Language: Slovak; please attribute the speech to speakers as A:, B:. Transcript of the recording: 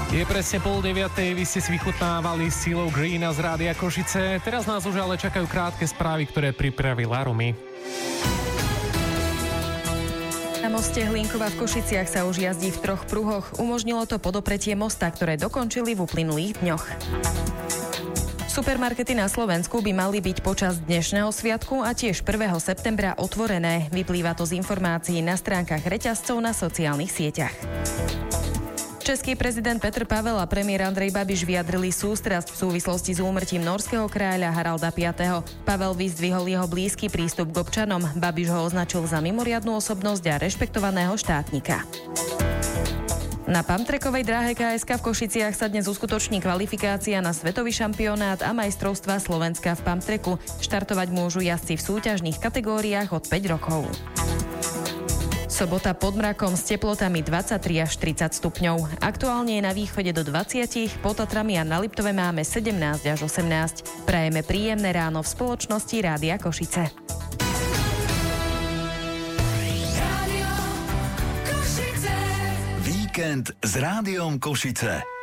A: Je presne 8:30, vy ste si vychutnávali Silou Greena z Rádia Košice. Teraz nás už ale čakajú krátke správy, ktoré pripravila Rumi.
B: Na moste Hlinkova v Košiciach sa už jazdí v 3 pruhoch. Umožnilo to podopretie mosta, ktoré dokončili v uplynulých dňoch. Supermarkety na Slovensku by mali byť počas dnešného sviatku a tiež 1. septembra otvorené. Vyplýva to z informácií na stránkach reťazcov na sociálnych sieťach. Český prezident Petr Pavel a premiér Andrej Babiš vyjadrili sústrasť v súvislosti s úmrtím norského kráľa Haralda V. Pavel vyzdvihol jeho blízky prístup k občanom. Babiš ho označil za mimoriadnu osobnosť a rešpektovaného štátnika. Na pumptrackovej dráhe KSK v Košiciach sa dnes uskutoční kvalifikácia na svetový šampionát a majstrovstvá Slovenska v pumptracku. Štartovať môžu jazdci v súťažných kategóriách od 5 rokov. Sobota pod mrakom s teplotami 23 až 30 stupňov. Aktuálne je na východe do 20, pod Tatrami a na Liptove máme 17 až 18. Prajeme príjemné ráno v spoločnosti Rádia Košice.
C: Víkend s Rádiom Košice.